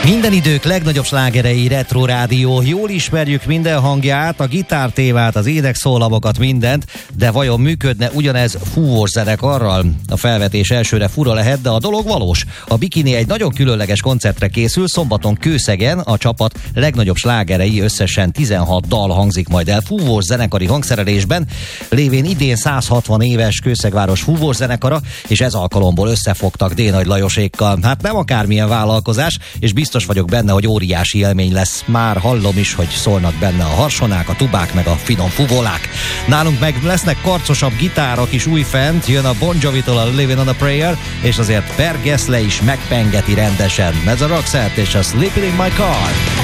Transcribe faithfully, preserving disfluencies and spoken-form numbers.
Minden idők legnagyobb slágerei, Retro Rádió. Jól ismerjük minden hangját, a gitártévát, az énekszólamokat, mindent, de vajon működne ugyanez fúvós zenekarral? A felvetés elsőre fura lehet, de a dolog valós. A Bikini egy nagyon különleges koncertre készül, szombaton Kőszegen a csapat legnagyobb slágerei, összesen tizenhat dal hangzik majd el fúvós zenekari hangszerelésben, lévén idén száz hatvan éves Kőszegváros fúvós zenekara, és ez alkalomból összefogtak D. Nagy Lajosékkal. Hát nem akármilyen vállalkozás, és biztos vagyok benne, hogy óriási élmény lesz. Már hallom is, hogy szólnak benne a harsonák, a tubák, meg a finom fuvolák. Nálunk meg lesznek karcosabb gitárok is újfent, jön a Bon Jovitól a Living on a Prayer, és azért Per Gessle is megpengeti rendesen. Ez a Roxette és a Sleeping in My Car.